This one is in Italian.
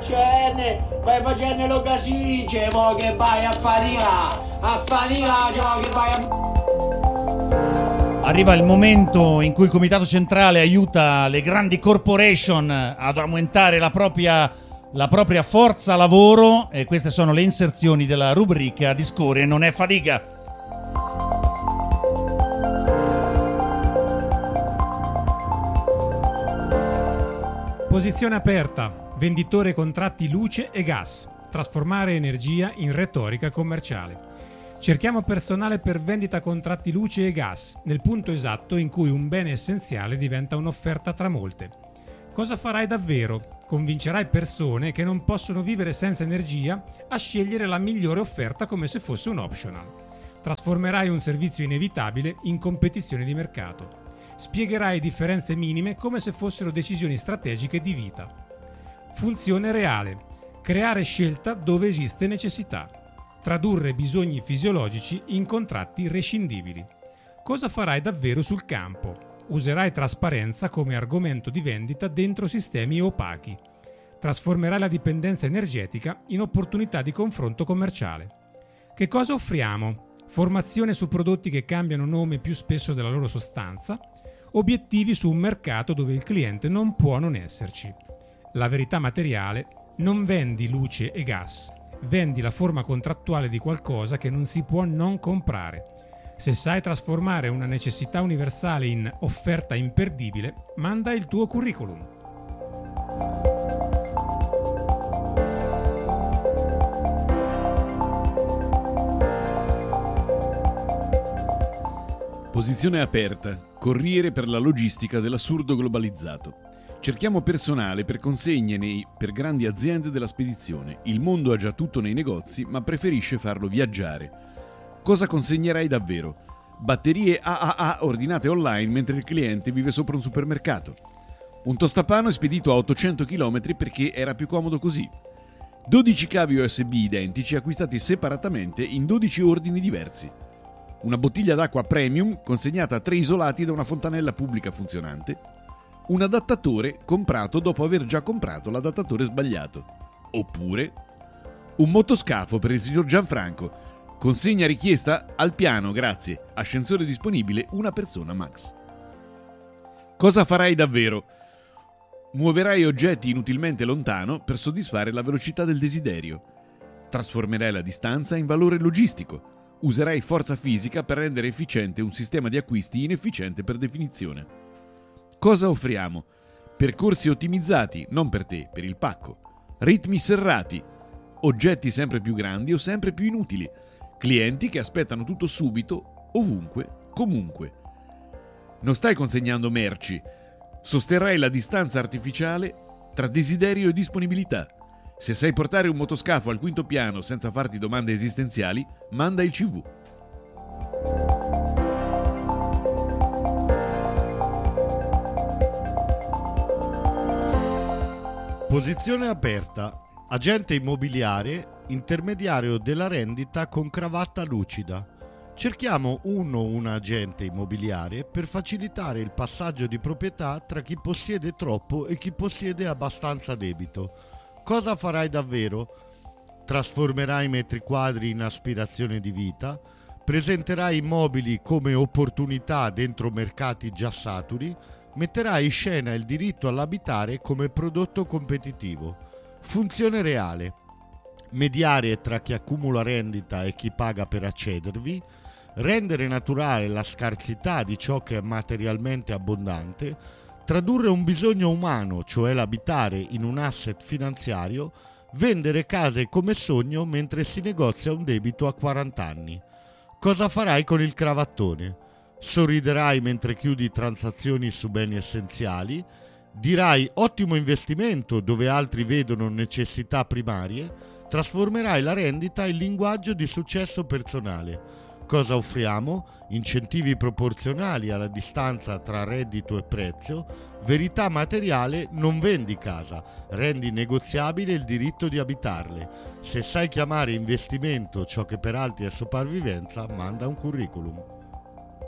vai facendo lo casice, mo che vai a fatica, cioè che vai a... Arriva il momento in cui il Comitato Centrale aiuta le grandi corporation ad aumentare la propria forza lavoro, e queste sono le inserzioni della rubrica Discorre non è fatica. Posizione aperta, venditore contratti luce e gas, trasformare energia in retorica commerciale. Cerchiamo personale per vendita contratti luce e gas, nel punto esatto in cui un bene essenziale diventa un'offerta tra molte. Cosa farai davvero? Convincerai persone che non possono vivere senza energia a scegliere la migliore offerta come se fosse un optional. Trasformerai un servizio inevitabile in competizione di mercato. Spiegherai differenze minime come se fossero decisioni strategiche di vita. Funzione reale: creare scelta dove esiste necessità. Tradurre bisogni fisiologici in contratti rescindibili. Cosa farai davvero sul campo? Userai trasparenza come argomento di vendita dentro sistemi opachi. Trasformerai la dipendenza energetica in opportunità di confronto commerciale. Che cosa offriamo? Formazione su prodotti che cambiano nome più spesso della loro sostanza. Obiettivi su un mercato dove il cliente non può non esserci. La verità materiale: non vendi luce e gas. Vendi la forma contrattuale di qualcosa che non si può non comprare. Se sai trasformare una necessità universale in offerta imperdibile, manda il tuo curriculum. Posizione aperta, corriere per la logistica dell'assurdo globalizzato. Cerchiamo personale per consegne per grandi aziende della spedizione. Il mondo ha già tutto nei negozi, ma preferisce farlo viaggiare. Cosa consegnerai davvero? Batterie AAA ordinate online mentre il cliente vive sopra un supermercato. Un tostapane spedito a 800 km perché era più comodo così. 12 cavi USB identici acquistati separatamente in 12 ordini diversi. Una bottiglia d'acqua premium consegnata a 3 isolati da una fontanella pubblica funzionante. Un adattatore comprato dopo aver già comprato l'adattatore sbagliato. Oppure un motoscafo per il signor Gianfranco. Consegna richiesta al piano, grazie. Ascensore disponibile, una persona max. Cosa farai davvero? Muoverai oggetti inutilmente lontano per soddisfare la velocità del desiderio. Trasformerai la distanza in valore logistico. Userai forza fisica per rendere efficiente un sistema di acquisti inefficiente per definizione. Cosa offriamo? Percorsi ottimizzati, non per te, per il pacco. Ritmi serrati. Oggetti sempre più grandi o sempre più inutili. Clienti che aspettano tutto subito, ovunque, comunque. Non stai consegnando merci. Sosterrai la distanza artificiale tra desiderio e disponibilità. Se sai portare un motoscafo al 5° piano senza farti domande esistenziali, manda il CV. Posizione aperta, agente immobiliare, intermediario della rendita con cravatta lucida. Cerchiamo un agente immobiliare per facilitare il passaggio di proprietà tra chi possiede troppo e chi possiede abbastanza debito. Cosa farai davvero? Trasformerai metri quadri in aspirazione di vita, presenterai immobili come opportunità dentro mercati già saturi, metterai in scena il diritto all'abitare come prodotto competitivo. Funzione reale: mediare tra chi accumula rendita e chi paga per accedervi, rendere naturale la scarsità di ciò che è materialmente abbondante, tradurre un bisogno umano, cioè l'abitare, in un asset finanziario, vendere case come sogno mentre si negozia un debito a 40 anni. Cosa farai con il cravattone? Sorriderai mentre chiudi transazioni su beni essenziali, dirai ottimo investimento dove altri vedono necessità primarie, trasformerai la rendita in linguaggio di successo personale. Cosa offriamo? Incentivi proporzionali alla distanza tra reddito e prezzo, verità materiale: non vendi casa, rendi negoziabile il diritto di abitarle. Se sai chiamare investimento ciò che per altri è sopravvivenza, manda un curriculum.